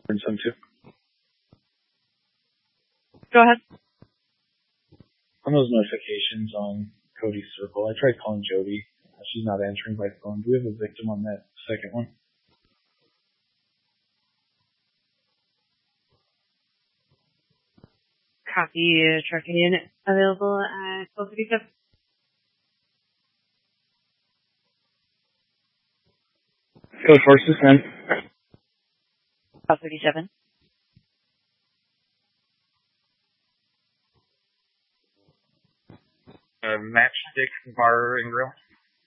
Some too. Go ahead. On those notifications on Cody's circle, I tried calling Jody. She's not answering by phone. Do we have a victim on that second one? Copy. Tracking unit available at 12:57. Code Forces 10. 12:37. Matchstick Bar and Grill.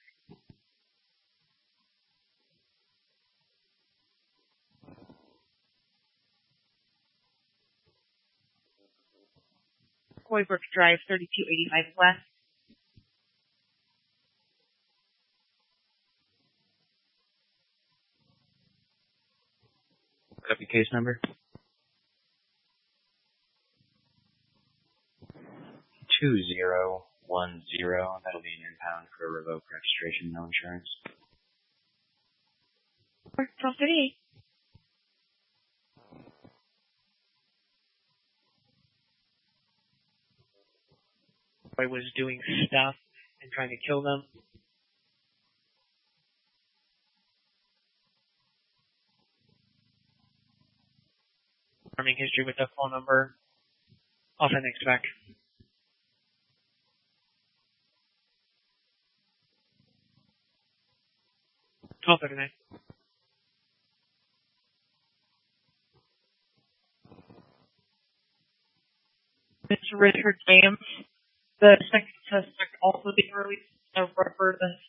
Coybrook Drive, 3285 West. Copy case number. 2010. That'll be an impound for revoked registration, no insurance. 12:38. I was doing stuff and trying to kill them. Confirming history with the phone number. Authentic spec. $12.39. Mr. Richard James, the second suspect also being released. Refer the